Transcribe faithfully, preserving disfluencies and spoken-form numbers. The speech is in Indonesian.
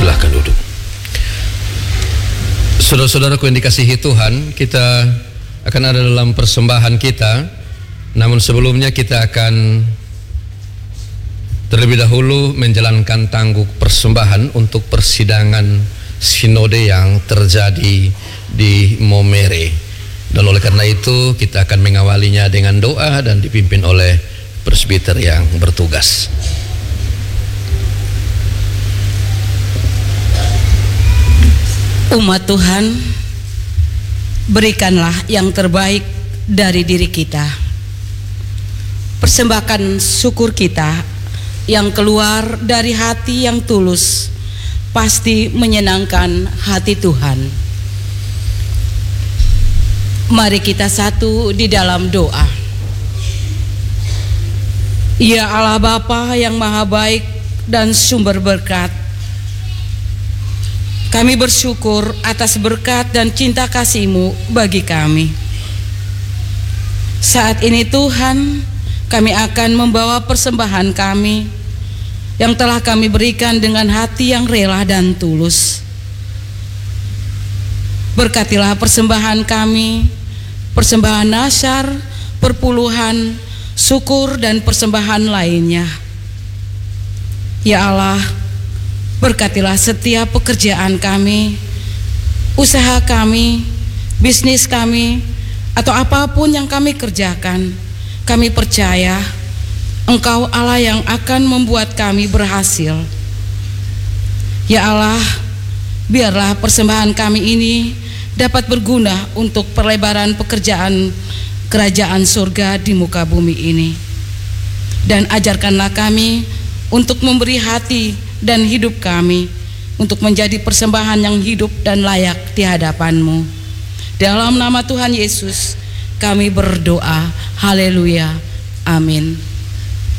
Silahkan duduk. Saudara-saudaraku yang dikasihi Tuhan, kita akan ada dalam persembahan kita. Namun sebelumnya kita akan terlebih dahulu menjalankan tangguh persembahan untuk persidangan sinode yang terjadi di Momere. Dan oleh karena itu kita akan mengawalinya dengan doa dan dipimpin oleh presbiter yang bertugas. Umat Tuhan, berikanlah yang terbaik dari diri kita. Persembahkan syukur kita yang keluar dari hati yang tulus pasti menyenangkan hati Tuhan. Mari kita satu di dalam doa. Ya Allah Bapa yang maha baik dan sumber berkat, kami bersyukur atas berkat dan cinta kasih-Mu bagi kami. Saat ini Tuhan, kami akan membawa persembahan kami yang telah kami berikan dengan hati yang rela dan tulus. Berkatilah persembahan kami, persembahan nasyar, perpuluhan, syukur dan persembahan lainnya. Ya Allah, berkatilah setiap pekerjaan kami, usaha kami, bisnis kami, atau apapun yang kami kerjakan. Kami percaya Engkau Allah yang akan membuat kami berhasil. Ya Allah, biarlah persembahan kami ini dapat berguna untuk perlebaran pekerjaan kerajaan surga di muka bumi ini. Dan ajarkanlah kami untuk memberi hati dan hidup kami untuk menjadi persembahan yang hidup dan layak di hadapan-Mu. Dalam nama Tuhan Yesus kami berdoa. Haleluya. Amin.